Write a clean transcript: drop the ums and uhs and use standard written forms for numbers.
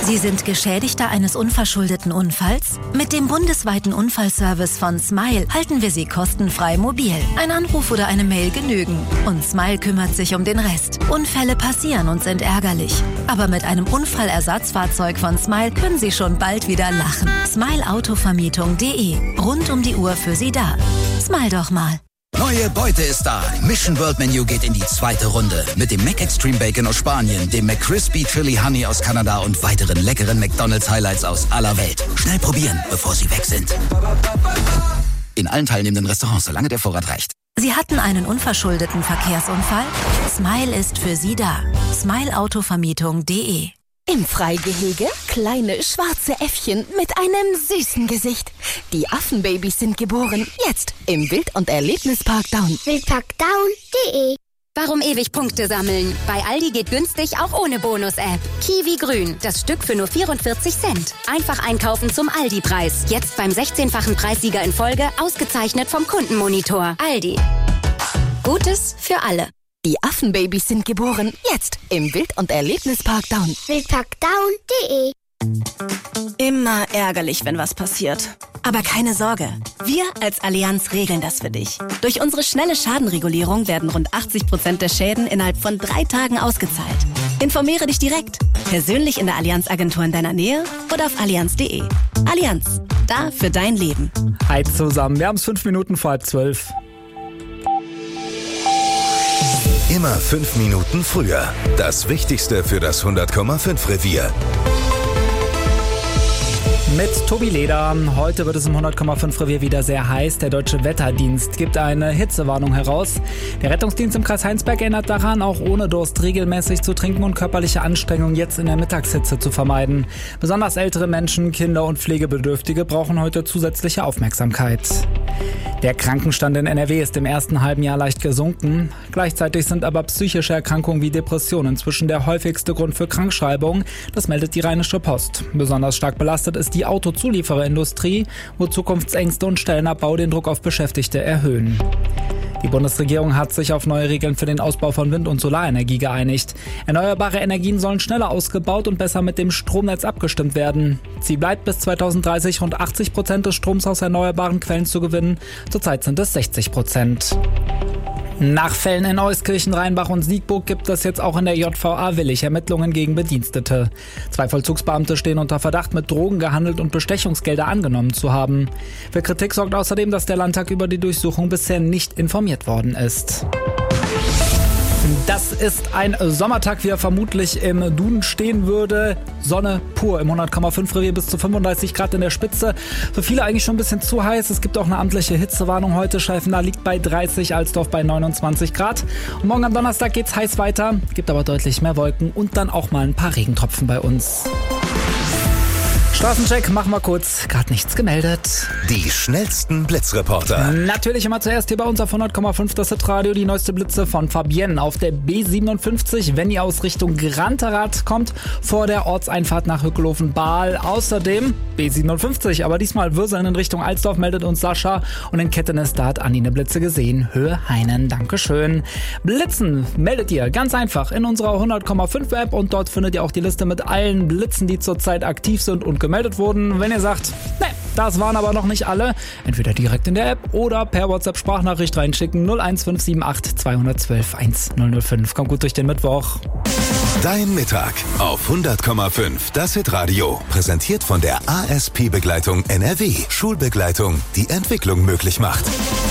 Sie sind Geschädigter eines unverschuldeten Unfalls? Mit dem bundesweiten Unfallservice von Smile halten wir Sie kostenfrei mobil. Ein Anruf oder eine Mail genügen. Und Smile kümmert sich um den Rest. Unfälle passieren und sind ärgerlich. Aber mit einem Unfallersatzfahrzeug von Smile können Sie schon bald wieder lachen. Smileautovermietung.de. Rund um die Uhr für Sie da. Smile doch mal. Neue Beute ist da. Mission World Menu geht in die zweite Runde. Mit dem Mac Extreme Bacon aus Spanien, dem McCrispy Chili Honey aus Kanada und weiteren leckeren McDonald's Highlights aus aller Welt. Schnell probieren, bevor sie weg sind. In allen teilnehmenden Restaurants, solange der Vorrat reicht. Sie hatten einen unverschuldeten Verkehrsunfall? Smile ist für Sie da. Smileautovermietung.de. Im Freigehege kleine schwarze Äffchen mit einem süßen Gesicht. Die Affenbabys sind geboren. Jetzt im Wild- und Erlebnispark Daun. Wildparkdaun.de. Warum ewig Punkte sammeln? Bei Aldi geht günstig auch ohne Bonus-App. Kiwi Grün, das Stück für nur 44 Cent. Einfach einkaufen zum Aldi-Preis. Jetzt beim 16-fachen Preissieger in Folge, ausgezeichnet vom Kundenmonitor. Aldi. Gutes für alle. Die Affenbabys sind geboren. Jetzt im Wild- und Erlebnispark Daun. Wildparkdaun.de. Immer ärgerlich, wenn was passiert. Aber keine Sorge, wir als Allianz regeln das für dich. Durch unsere schnelle Schadenregulierung werden rund 80% der Schäden innerhalb von 3 Tagen ausgezahlt. Informiere dich direkt, persönlich in der Allianz-Agentur in deiner Nähe oder auf allianz.de. Allianz, da für dein Leben. Hi zusammen, wir haben es 5 Minuten vor 11:30. Immer 5 Minuten früher. Das Wichtigste für das 100,5 Revier. Mit Tobi Leder. Heute wird es im 100,5 Revier wieder sehr heiß. Der Deutsche Wetterdienst gibt eine Hitzewarnung heraus. Der Rettungsdienst im Kreis Heinsberg erinnert daran, auch ohne Durst regelmäßig zu trinken und körperliche Anstrengung jetzt in der Mittagshitze zu vermeiden. Besonders ältere Menschen, Kinder und Pflegebedürftige brauchen heute zusätzliche Aufmerksamkeit. Der Krankenstand in NRW ist im ersten halben Jahr leicht gesunken. Gleichzeitig sind aber psychische Erkrankungen wie Depressionen inzwischen der häufigste Grund für Krankschreibung. Das meldet die Rheinische Post. Besonders stark belastet ist die Autozuliefererindustrie, wo Zukunftsängste und Stellenabbau den Druck auf Beschäftigte erhöhen. Die Bundesregierung hat sich auf neue Regeln für den Ausbau von Wind- und Solarenergie geeinigt. Erneuerbare Energien sollen schneller ausgebaut und besser mit dem Stromnetz abgestimmt werden. Ziel bleibt, bis 2030 rund 80% des Stroms aus erneuerbaren Quellen zu gewinnen. Zurzeit sind es 60%. Nach Fällen in Euskirchen, Rheinbach und Siegburg gibt es jetzt auch in der JVA Willich Ermittlungen gegen Bedienstete. 2 Vollzugsbeamte stehen unter Verdacht, mit Drogen gehandelt und Bestechungsgelder angenommen zu haben. Für Kritik sorgt außerdem, dass der Landtag über die Durchsuchung bisher nicht informiert worden ist. Das ist ein Sommertag, wie er vermutlich im Duden stehen würde. Sonne pur im 100,5 Revier, bis zu 35 Grad in der Spitze. Für viele eigentlich schon ein bisschen zu heiß. Es gibt auch eine amtliche Hitzewarnung heute. Scheifenau liegt bei 30, Alsdorf bei 29 Grad. Und morgen am Donnerstag geht's heiß weiter. Gibt aber deutlich mehr Wolken und dann auch mal ein paar Regentropfen bei uns. Straßencheck, machen wir kurz. Gerade nichts gemeldet. Die schnellsten Blitzreporter. Natürlich immer zuerst hier bei uns auf 100,5 das Hitradio. Die neueste Blitze von Fabienne auf der B57, wenn ihr aus Richtung Granterath kommt, vor der Ortseinfahrt nach Hückelhofen-Baal. Außerdem B57, aber diesmal Würseln in Richtung Alsdorf, meldet uns Sascha. Und in Kettenes, da hat Andi eine Blitze gesehen. Höhe Heinen, Dankeschön. Blitzen meldet ihr ganz einfach in unserer 100,5 App und dort findet ihr auch die Liste mit allen Blitzen, die zurzeit aktiv sind und gemeldet wurden. Wenn ihr sagt, ne, das waren aber noch nicht alle, entweder direkt in der App oder per WhatsApp-Sprachnachricht reinschicken 01578 212 1005. Kommt gut durch den Mittwoch. Dein Mittag auf 100,5 das Hitradio. Präsentiert von der ASP-Begleitung NRW. Schulbegleitung, die Entwicklung möglich macht.